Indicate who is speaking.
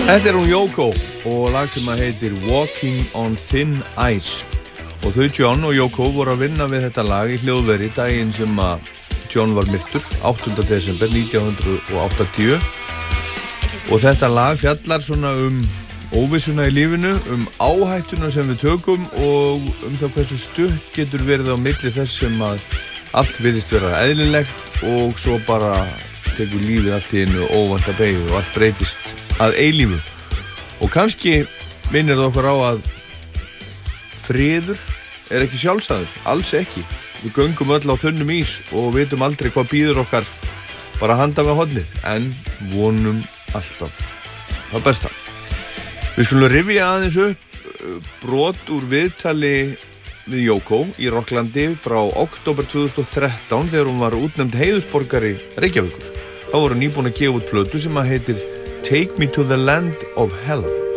Speaker 1: Þetta hún Yoko og lag sem heitir Walking on Thin Ice og þau John og Yoko voru að vinna við þetta lag í hljóðveri daginn sem að John var myrtur 8. desember 1980 og þetta lag fjallar svona óvissuna í lífinu, áhættuna sem við tökum og það hversu stutt getur verið á milli þess sem að allt virðist vera eðlilegt og svo bara tekur lífið allt í einu óvænta beygju og allt breytist að eilífu og kannski minnir það okkur á að friður ekki sjálfsagður, alls ekki við göngum öll á þunnum ís og vitum aldrei hvað býður okkar bara handa við hornið en vonum alltaf það besta við skulum rifja aðeins upp brot úr viðtali við Yoko í Rocklandi frá október 2013 þegar hún var útnefnd heiðursborgari Reykjavíkur þá voru nýbúin að gefa út plötu sem að heitir Take Me to the Land of Hell